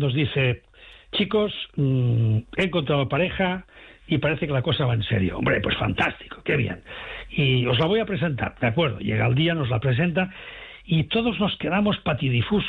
nos dice: chicos, he encontrado pareja y parece que la cosa va en serio. Hombre, pues fantástico, qué bien. Y os la voy a presentar, de acuerdo. Llega el día, nos la presenta y todos nos quedamos patidifusos.